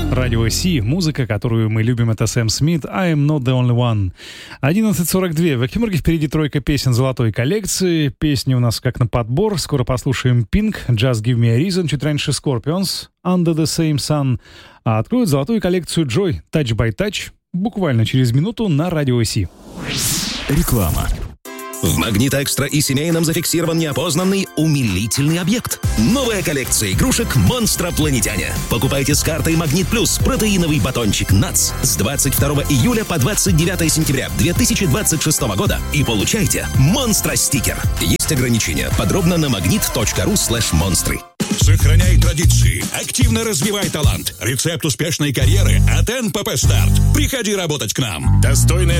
Радио Си, музыка, которую мы любим, это Сэм Смит, I am not the only one. 11:42. В Экимурге впереди тройка песен золотой коллекции. Песни у нас как на подбор. Скоро послушаем Pink, Just Give Me a Reason, чуть раньше Scorpions, Under the Same Sun. А откроют золотую коллекцию Joy, Touch by Touch, буквально через минуту на Радио Си. Реклама. В «Магнит Экстра» и семейном зафиксирован неопознанный умилительный объект. Новая коллекция игрушек «Монстропланетяне». Покупайте с картой «Магнит Плюс» протеиновый батончик «НАЦ» с 22 июля по 29 сентября 2026 года и получайте «Монстро-стикер». Есть ограничения. Подробно на magnet.ru/монстры. Сохраняй традиции, активно развивай талант. Рецепт успешной карьеры от НПП «Старт». Приходи работать к нам. Достойная